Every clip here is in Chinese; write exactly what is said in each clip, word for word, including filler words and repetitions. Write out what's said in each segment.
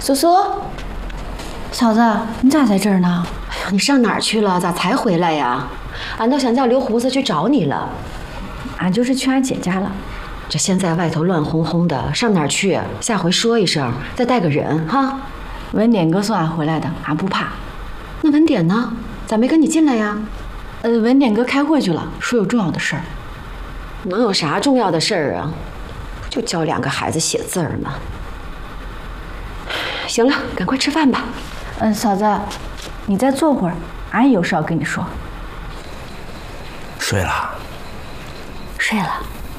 苏苏， 嫂子，你咋在这儿呢？ 哎呀，你上哪儿去了？咋才回来呀？俺都想叫刘胡子去找你了。 俺就是去俺姐家了。 这现在外头乱哄哄的，上哪儿去？下回说一声，再带个人哈。 文典哥送俺回来的，俺不怕。 那文典呢？咋没跟你进来呀？ 呃，文典哥开会去了，说有重要的事儿。 能有啥重要的事儿啊？不就教两个孩子写字儿吗？行了，赶快吃饭吧。 嗯，嫂子，你再坐会儿，俺有事要跟你说。 睡了。 睡了。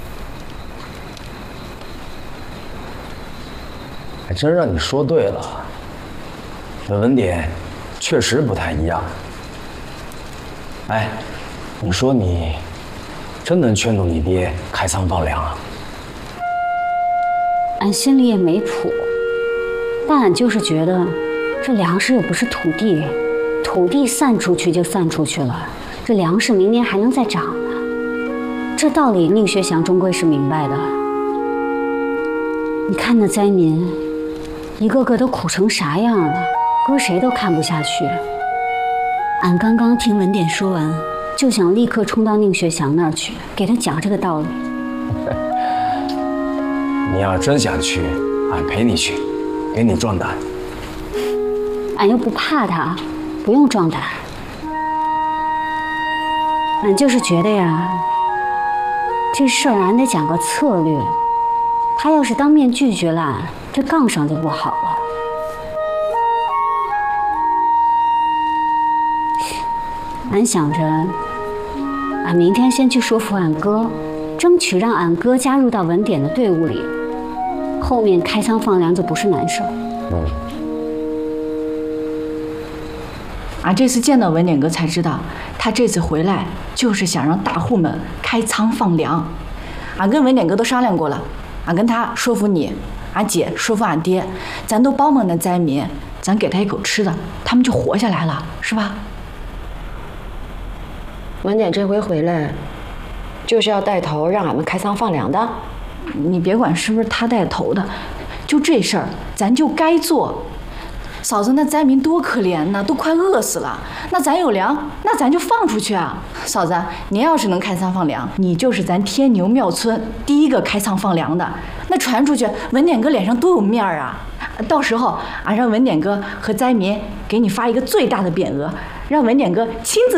还真让你说对了，这文典确实不太一样。哎，你说你真能劝动你爹开仓放粮啊？ 俺心里也没谱，但俺就是觉得，这粮食又不是土地，土地散出去就散出去了，这粮食明年还能再长呢。这道理宁学祥终归是明白的。你看那灾民，一个个都苦成啥样了，搁谁都看不下去。俺刚刚听文典说完，就想立刻冲到宁学祥那儿去，给他讲这个道理。 你要真想去，俺陪你去，给你壮胆。 俺又不怕他，不用壮胆。俺就是觉得呀，这事儿俺得讲个策略。他要是当面拒绝了俺，这杠上就不好了。俺想着，俺明天先去说服俺哥，争取让俺哥加入到文典的队伍里，后面开仓放粮就不是难事儿。 嗯。 俺这次见到文典哥才知道，他这次回来就是想让大户们开仓放粮。俺跟文典哥都商量过了，俺跟他说服你，俺姐说服俺爹，咱都帮帮那灾民，咱给他一口吃的，他们就活下来了，是吧？ 文典这回回来，就是要带头让俺们开仓放粮的。 你别管是不是他带头的，就这事儿，咱就该做。嫂子，那灾民多可怜呐，都快饿死了。那咱有粮，那咱就放出去啊！嫂子，您要是能开仓放粮，你就是咱天牛庙村第一个开仓放粮的。那传出去，文典哥脸上多有面儿啊！到时候俺让文典哥和灾民给你发一个最大的匾额，让文典哥亲自